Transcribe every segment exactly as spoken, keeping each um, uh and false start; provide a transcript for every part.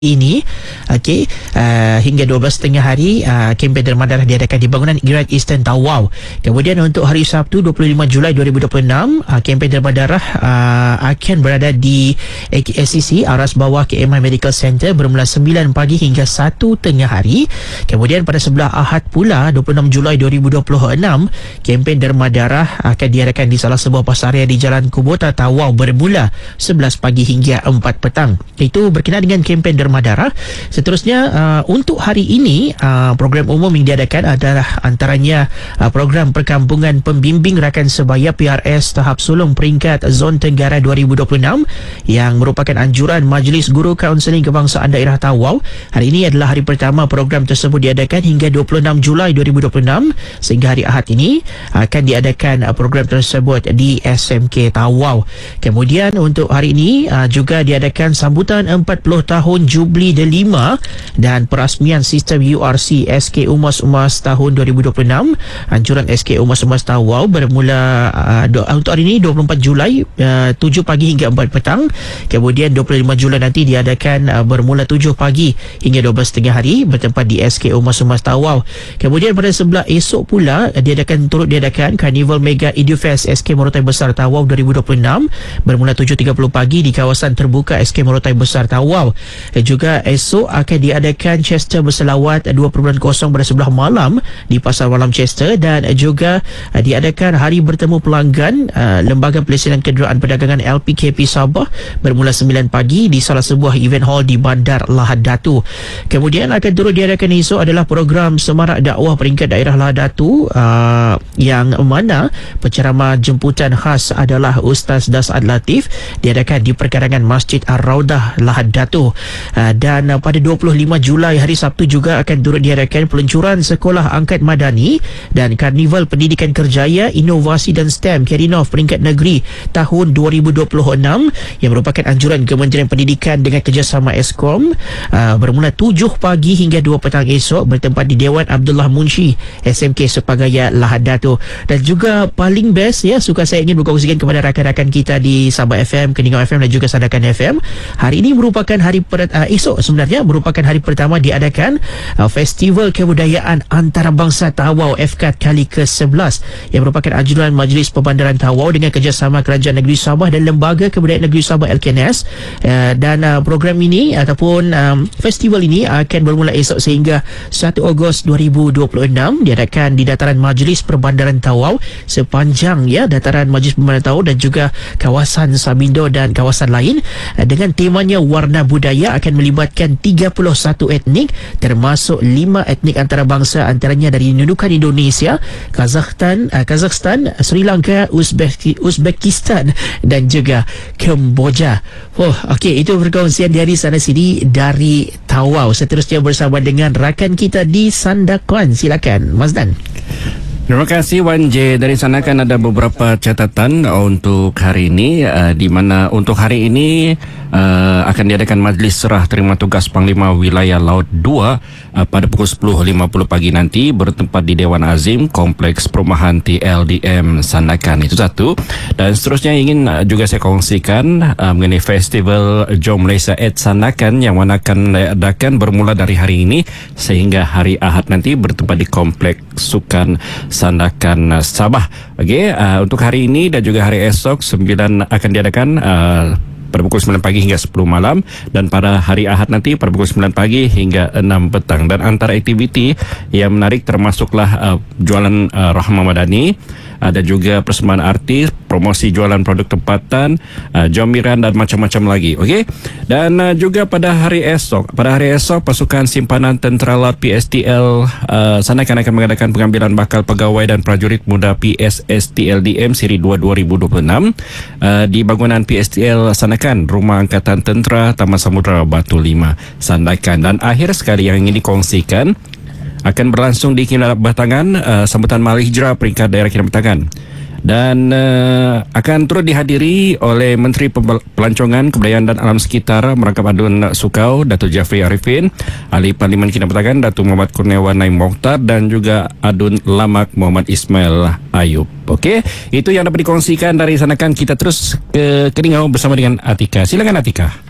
ini okey uh, hingga dua belas tiga puluh hari uh, kempen derma darah diadakan di bangunan Grand Eastern Tawau. Kemudian untuk hari Sabtu dua puluh lima Julai dua ribu dua puluh enam uh, kempen derma darah uh, akan berada di S C C Aras Bawah K M I Medical Center bermula sembilan pagi hingga satu tengah hari. Kemudian pada sebelah Ahad pula dua puluh enam Julai dua ribu dua puluh enam kempen derma darah akan diadakan di salah sebuah pasaran di Jalan Kubota Tawau bermula sebelas pagi hingga empat petang. Itu berkenaan dengan kempen derma darah. Seterusnya uh, untuk hari ini uh, program umum yang diadakan adalah antaranya uh, program perkampungan pembimbing rakan sebaya P R S tahap sulung peringkat Zon Tenggara dua ribu dua puluh enam yang merupakan anjuran Majlis Guru Kaunseling Kebangsaan Daerah Tawau. Hari ini adalah hari pertama program tersebut diadakan hingga dua puluh enam Julai dua ribu dua puluh enam sehingga hari Ahad ini akan diadakan uh, program tersebut di S M K Tawau. Kemudian untuk hari ini uh, juga diadakan sambutan empat puluh tahun Jubli Delima dan perasmian sistem U R C S K Umas Umas tahun dua ribu dua puluh enam. Anjuran S K Umas Umas Tawau bermula uh, do, untuk hari ini dua puluh empat Julai uh, tujuh pagi hingga empat petang. Kemudian dua puluh lima Julai nanti diadakan uh, bermula tujuh pagi hingga dua belas tiga puluh hari bertempat di S K Umas Umas Tawau. Kemudian pada sebelah esok pula uh, diadakan turut diadakan Carnival Mega Edufest S K Morotai Besar Tawau dua ribu dua puluh enam bermula tujuh tiga puluh pagi di kawasan terbuka S K Morotai Besar Tawau. Dan juga esok akan diadakan Chester berselawat dua perpuluhan kosong pada sebelah malam di Pasar Malam Chester dan juga uh, diadakan Hari Bertemu Pelanggan uh, Lembaga Pelesinan Kenderaan Perdagangan L P K P Sabah bermula sembilan pagi di salah sebuah event hall di Bandar Lahad Datu. Kemudian akan turut diadakan esok adalah program Semarak Dakwah Peringkat Daerah Lahad Datu uh, yang mana penceramah jemputan khas adalah Ustaz Das'ad Latif diadakan di perkarangan Masjid Ar-Raudah Lahad Datu. Uh, dan uh, pada dua puluh lima Julai hari Sabtu juga akan turut diadakan peluncuran Sekolah Angkat Madani dan Karnival Pendidikan Kerjaya Inovasi dan STEM Kerinov Peringkat Negeri tahun dua ribu dua puluh enam yang merupakan anjuran Kementerian Pendidikan dengan kerjasama Eskom uh, bermula tujuh pagi hingga dua petang esok bertempat di Dewan Abdullah Munshi S M K Sepagaya Lahad Datu. Dan juga paling best ya, suka saya ingin berkongsikan kepada rakan-rakan kita di Sabah F M, Keningau F M dan juga Sandakan F M. Hari ini merupakan hari per, uh, esok sebenarnya merupakan hari pertama diadakan uh, Festival Kebudayaan Antarabangsa Tawau F K A T kali ke sebelas yang merupakan anjuran Majlis Perbandaran Tawau dengan kerjasama Kerajaan Negeri Sabah dan Lembaga Kebudayaan Negeri Sabah L K N S. Uh, dan uh, program ini ataupun um, festival ini akan bermula esok sehingga satu Ogos dua ribu dua puluh enam diadakan di dataran Majlis Perbandaran Tawau sepanjang ya dataran Majlis Perbandaran Tawau dan juga kawasan Sabindo dan kawasan lain uh, dengan temanya Warna Budaya akan melibatkan tiga puluh satu etnik termasuk lima etnik antarabangsa antaranya dari Nunukan Indonesia, Kazakhstan, uh, Kazakhstan, Sri Lanka, Uzbek, Uzbekistan dan juga Kemboja. Oh, okey, itu perkongsian dari sana sini dari Tawau. Seterusnya bersama dengan rakan kita di Sandakan. Silakan Mas Dan. Terima kasih Wan J. Dari sana kan ada beberapa catatan untuk hari ini, uh, di mana untuk hari ini uh, akan diadakan Majlis Serah Terima Tugas Panglima Wilayah Laut dua uh, pada pukul sepuluh lima puluh pagi nanti bertempat di Dewan Azim Kompleks Perumahan T L D M Sandakan. Itu satu. Dan seterusnya ingin uh, juga saya kongsikan uh, mengenai Festival Jom Malaysia at Sandakan yang mana akan diadakan bermula dari hari ini sehingga hari Ahad nanti bertempat di Kompleks Sukan Sandakan Sabah. Okey, uh, untuk hari ini dan juga hari esok sembilan akan diadakan uh, pada pukul sembilan pagi hingga sepuluh malam dan pada hari Ahad nanti pada pukul sembilan pagi hingga enam petang. Dan antara aktiviti yang menarik termasuklah uh, jualan uh, Rahmah Madani, ada juga persembahan artis, promosi jualan produk tempatan, uh, jomiran dan macam-macam lagi. Okey. Dan uh, juga pada hari esok, pada hari esok pasukan simpanan tentera laut P S T L uh, Sandakan akan mengadakan pengambilan bakal pegawai dan prajurit muda P S S T L D M siri dua dua ribu dua puluh enam uh, di bangunan P S T L Sandakan, Rumah Angkatan Tentera Taman Samudra Batu lima Sandakan. Dan akhir sekali yang ingin dikongsikan, akan berlangsung di Kilang Batangan uh, sambutan Mahal Hijrah peringkat daerah Kilang Batangan dan uh, akan turut dihadiri oleh Menteri Pelancongan, Kebudayaan dan Alam Sekitar Merangkap Adun Sukau Datuk Jafri Arifin, Ahli Parlimen Kilang Batangan Datuk Muhammad Kurniawan Naim Mokhtar dan juga Adun Lamak Muhammad Ismail Ayub. Okey, itu yang dapat dikongsikan dari sana. Kan kita terus ke Keningau bersama dengan Atika. Silakan Atika.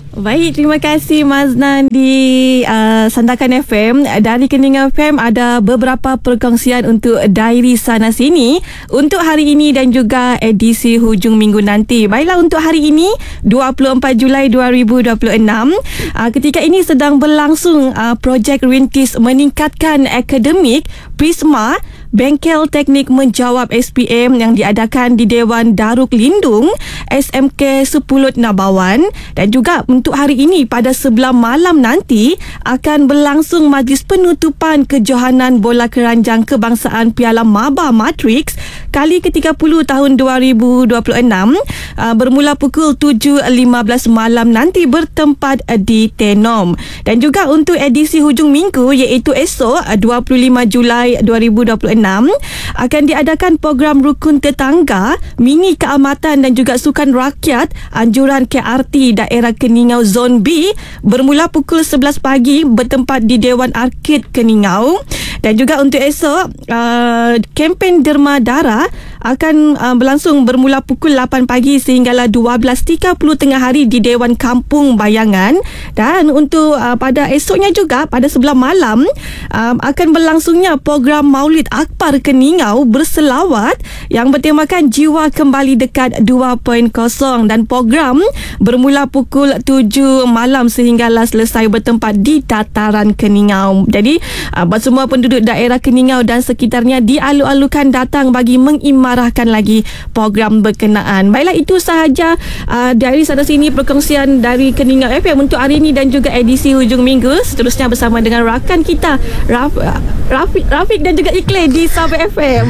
Baik, terima kasih Maznan di uh, Sandakan F M. Dari Keningau F M ada beberapa perkongsian untuk diary sana sini untuk hari ini dan juga edisi hujung minggu nanti. Baiklah, untuk hari ini dua puluh empat Julai dua ribu dua puluh enam, uh, ketika ini sedang berlangsung uh, projek rintis meningkatkan akademik Prisma Bengkel Teknik Menjawab S P M yang diadakan di Dewan Daruk Lindung S M K Sepuluh Nabawan. Dan juga untuk hari ini pada sebelah malam nanti akan berlangsung majlis penutupan kejohanan bola keranjang kebangsaan Piala Maba Matrix kali ke tiga puluh tahun dua ribu dua puluh enam, uh, bermula pukul tujuh lima belas malam nanti bertempat di Tenom. Dan juga untuk edisi hujung minggu iaitu esok dua puluh lima Julai dua ribu dua puluh enam akan diadakan program Rukun Tetangga Mini Keamatan dan juga Sukan Rakyat Anjuran K R T Daerah Keningau Zon B bermula pukul sebelas pagi bertempat di Dewan Arkid Keningau. Dan juga untuk esok uh, kempen Derma Dara akan uh, berlangsung bermula pukul lapan pagi sehinggalah dua belas tiga puluh tengah hari di Dewan Kampung Bayangan. Dan untuk uh, pada esoknya juga pada sebelah malam uh, akan berlangsungnya program Maulid Akbar Keningau berselawat yang bertemakan Jiwa Kembali Dekat dua titik kosong, dan program bermula pukul tujuh malam sehinggalah selesai bertempat di Dataran Keningau. Jadi uh, buat semua penduduk daerah Keningau dan sekitarnya dialu-alukan datang bagi mengimarahkan lagi program berkenaan. Baiklah, itu sahaja uh, dari sana sini perkongsian dari Keningau F M untuk hari ini dan juga edisi hujung minggu. Seterusnya bersama dengan rakan kita Raf, Rafiq, Rafiq dan juga Ikhlas di Sabah F M.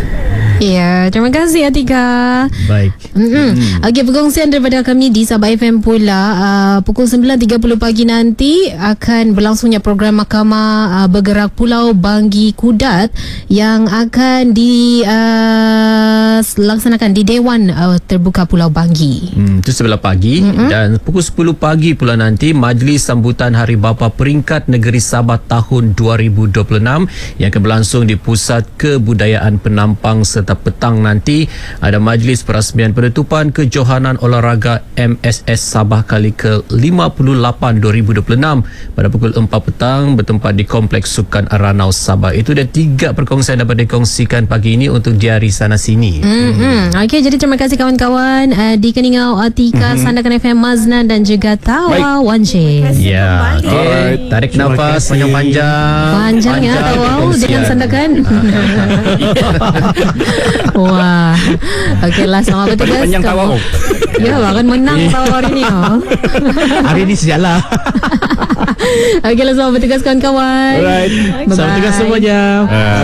Ya, terima kasih Atika. Baik. Mm-hmm. Hmm. Okey, perkongsian daripada kami di Sabah F M pula, uh, pukul sembilan tiga puluh pagi nanti akan berlangsungnya program Mahkamah uh, Bergerak Pulau Banggi Kudat yang akan dilaksanakan uh, di Dewan uh, Terbuka Pulau Banggi. Hmm, itu sebelah pagi. Mm-hmm. Dan pukul sepuluh pagi pula nanti Majlis Sambutan Hari Bapa Peringkat Negeri Sabah tahun dua ribu dua puluh enam yang akan berlangsung di Pusat Kebudayaan Penampang serta petang nanti ada majlis perasmian penutupan kejohanan olahraga M S S Sabah kali ke lima puluh lapan dua ribu dua puluh enam pada pukul empat petang bertempat di Kompleks Sukan Aranau Sabah. Itu dah tiga perkongsian dapat dikongsikan pagi ini untuk diari sana sini. Mm-hmm. Okey, jadi terima kasih kawan-kawan uh, di Keningau, Atika, mm-hmm. Sandakan F M, Maznan dan juga Tawa Wan J. Ya, okay. Tarik nafas panjang-panjang. Panjang ya Tawa dengan Sandakan. Wah. Okeylah, selamat bertugas. Panjang Tawa. Ya, akan menang Tawa hari ni. Oh. Hari ni sejalah. Okeylah, selamat bertugas kawan-kawan. Alright. Selamat bertugas semuanya. Uh.